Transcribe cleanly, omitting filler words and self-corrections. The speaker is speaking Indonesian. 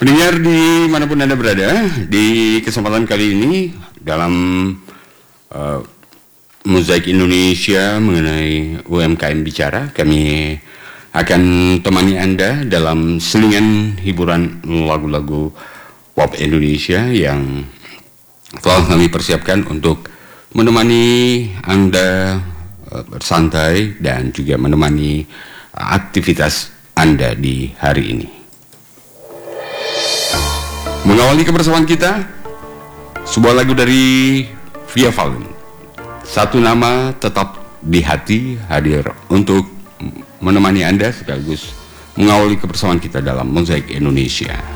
Pendengar dimanapun Anda berada, di kesempatan kali ini dalam Mozaik Indonesia mengenai UMKM Bicara, kami akan temani Anda dalam selingan hiburan lagu-lagu pop Indonesia yang telah kami persiapkan untuk menemani Anda bersantai dan juga menemani aktivitas Anda di hari ini. Mengawali kebersamaan kita, sebuah lagu dari Via Valen. Satu nama tetap di hati hadir untuk menemani Anda sekaligus mengawali kebersamaan kita dalam Mozaik Indonesia.